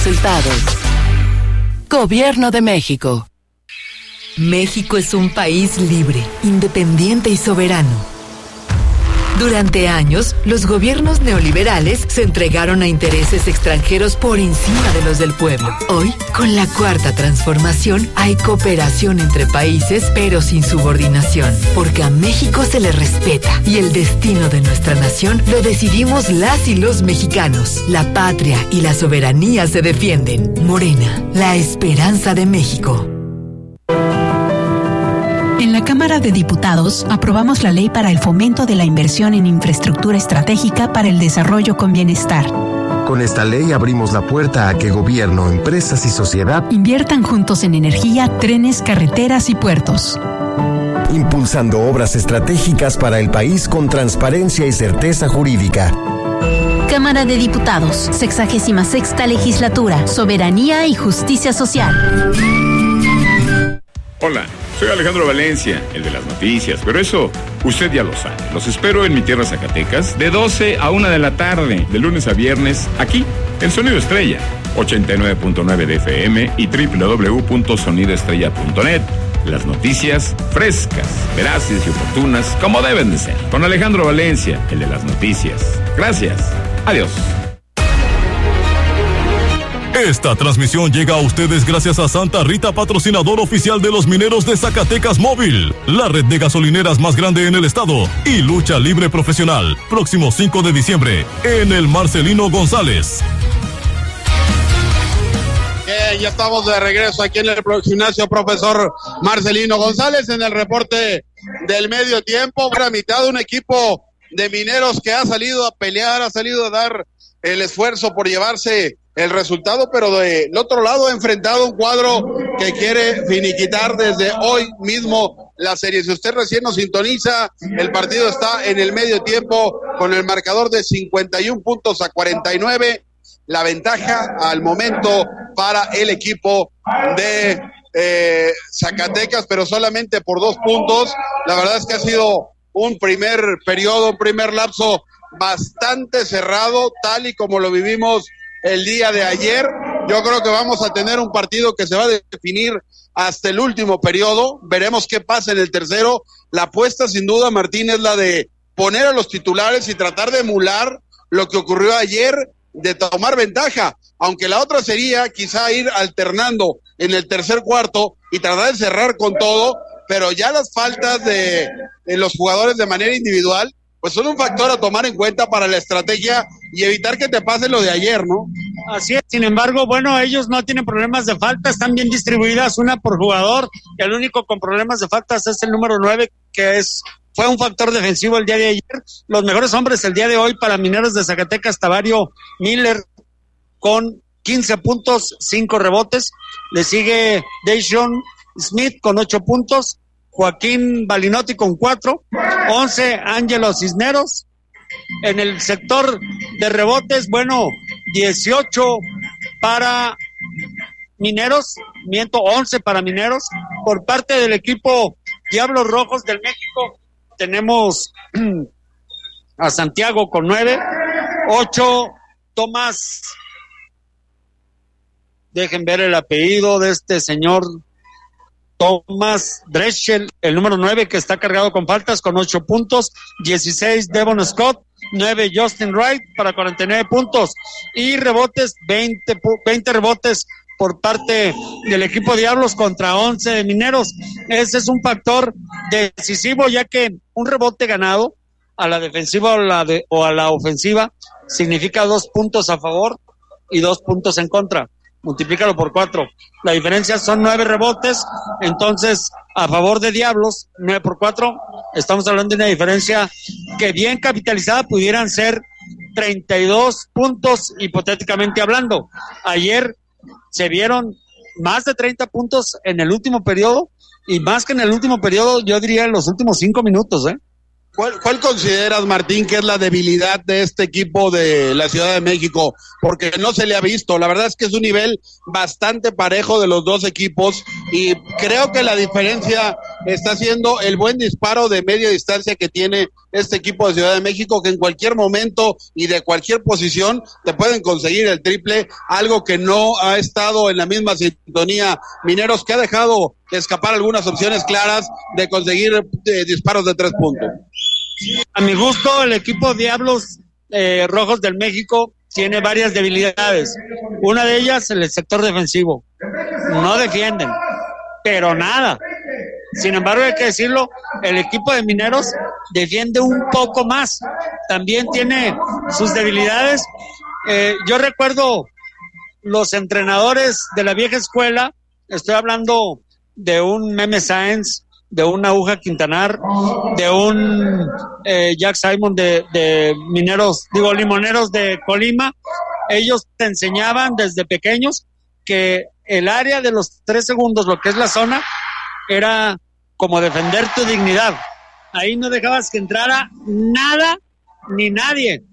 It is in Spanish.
Resultados. Gobierno de México. México es un país libre, independiente y soberano. Durante años, los gobiernos neoliberales se entregaron a intereses extranjeros por encima de los del pueblo. Hoy, con la Cuarta Transformación, hay cooperación entre países, pero sin subordinación, porque a México se le respeta y el destino de nuestra nación lo decidimos las y los mexicanos. La patria y la soberanía se defienden. Morena, la esperanza de México. En la Cámara de Diputados aprobamos la Ley para el Fomento de la Inversión en Infraestructura Estratégica para el Desarrollo con Bienestar. Con esta ley abrimos la puerta a que gobierno, empresas y sociedad inviertan juntos en energía, trenes, carreteras y puertos. Impulsando obras estratégicas para el país con transparencia y certeza jurídica. Cámara de Diputados, 66ª Legislatura, Soberanía y Justicia Social. Hola, soy Alejandro Valencia, el de las noticias, pero eso usted ya lo sabe. Los espero en mi tierra Zacatecas de 12 a 1 de la tarde, de lunes a viernes, aquí, en Sonido Estrella, 89.9 de FM y www.sonidoestrella.net. Las noticias frescas, veraces y oportunas, como deben de ser. Con Alejandro Valencia, el de las noticias. Gracias. Adiós. Esta transmisión llega a ustedes gracias a Santa Rita, patrocinador oficial de los mineros de Zacatecas Móvil, la red de gasolineras más grande en el estado, y lucha libre profesional, próximo 5 de diciembre, en el Marcelino González. Ya estamos de regreso aquí en el gimnasio profesor Marcelino González en el reporte del medio tiempo. A mitad de un equipo de mineros que ha salido a pelear, ha salido a dar el esfuerzo por llevarse el resultado, pero del otro lado ha enfrentado un cuadro que quiere finiquitar desde hoy mismo la serie. Si usted recién nos sintoniza, el partido está en el medio tiempo con el marcador de 51 puntos a 49. La ventaja al momento para el equipo de Zacatecas, pero solamente por 2 puntos. La verdad es que ha sido un primer periodo, un primer lapso bastante cerrado, tal y como lo vivimos el día de ayer. Yo creo que vamos a tener un partido que se va a definir hasta el último periodo. Veremos qué pasa en el tercero. La apuesta, sin duda, Martín, es la de poner a los titulares y tratar de emular lo que ocurrió ayer, de tomar ventaja, aunque la otra sería quizá ir alternando en el tercer cuarto y tratar de cerrar con todo, pero ya las faltas de los jugadores de manera individual pues son un factor a tomar en cuenta para la estrategia y evitar que te pase lo de ayer, ¿no? Así es, sin embargo, bueno, ellos no tienen problemas de falta, están bien distribuidas, una por jugador. El único con problemas de faltas es el número 9, que fue un factor defensivo el día de ayer. Los mejores hombres el día de hoy para Mineros de Zacatecas, Tavario Miller con 15 puntos, 5 rebotes. Le sigue Dejon Smith con 8 puntos. Joaquín Balinotti con 4, 11 Ángelo Cisneros. En el sector de rebotes, 18 para Mineros, 11 para Mineros. Por parte del equipo Diablos Rojos del México, tenemos a Santiago con 9, 8 Tomás, dejen ver el apellido de este señor, Thomas Dreschel, el número 9, que está cargado con faltas con 8 puntos, 16 Devon Scott, 9 Justin Wright para 49 puntos y rebotes, 20 rebotes por parte del equipo Diablos contra 11 de Mineros. Ese es un factor decisivo, ya que un rebote ganado a la defensiva o a la ofensiva significa 2 puntos a favor y 2 puntos en contra. Multiplícalo por 4. La diferencia son 9 rebotes, entonces a favor de Diablos, 9 por 4, estamos hablando de una diferencia que bien capitalizada pudieran ser 32 puntos, hipotéticamente hablando. Ayer se vieron más de 30 puntos en el último periodo, y más que en el último periodo, yo diría en los últimos 5 minutos, ¿Cuál consideras, Martín, que es la debilidad de este equipo de la Ciudad de México? Porque no se le ha visto. La verdad es que es un nivel bastante parejo de los dos equipos y creo que la diferencia está haciendo el buen disparo de media distancia que tiene este equipo de Ciudad de México, que en cualquier momento y de cualquier posición te pueden conseguir el triple, algo que no ha estado en la misma sintonía Mineros, que ha dejado escapar algunas opciones claras de conseguir disparos de 3 puntos. A mi gusto, el equipo Diablos Rojos del México tiene varias debilidades. Una de ellas, el sector defensivo. No defienden, pero nada. Sin embargo, hay que decirlo, el equipo de Mineros defiende un poco más. También tiene sus debilidades. Yo recuerdo los entrenadores de la vieja escuela, estoy hablando de un Meme Sáenz, de un Aguja Quintanar, de un Jack Simon de Limoneros de Colima. Ellos te enseñaban desde pequeños que el área de los 3 segundos, lo que es la zona, era como defender tu dignidad. Ahí no dejabas que entrara nada ni nadie.